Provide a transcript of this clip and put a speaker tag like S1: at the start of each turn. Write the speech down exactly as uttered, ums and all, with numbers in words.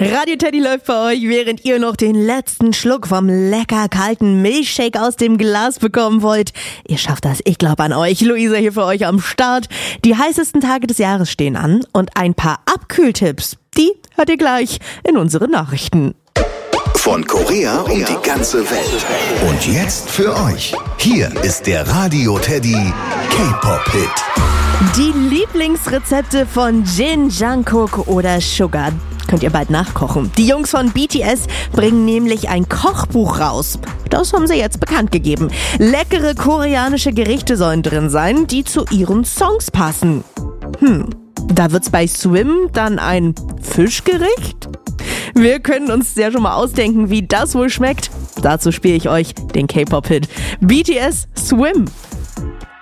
S1: Radio Teddy läuft für euch, während ihr noch den letzten Schluck vom lecker kalten Milchshake aus dem Glas bekommen wollt. Ihr schafft das, ich glaube an euch. Luisa hier für euch am Start. Die heißesten Tage des Jahres stehen an und ein paar Abkühltipps, die hört ihr gleich in unseren Nachrichten.
S2: Von Korea und die ganze Welt. Und jetzt für euch. Hier ist der Radio Teddy K-Pop-Hit.
S1: Die Lieblingsrezepte von Jin, Jungkook oder Suga könnt ihr bald nachkochen. Die Jungs von B T S bringen nämlich ein Kochbuch raus. Das haben sie jetzt bekannt gegeben. Leckere koreanische Gerichte sollen drin sein, die zu ihren Songs passen. Hm, da wird's bei Swim dann ein Fischgericht? Wir können uns ja schon mal ausdenken, wie das wohl schmeckt. Dazu spiele ich euch den K-Pop-Hit B T S Swim.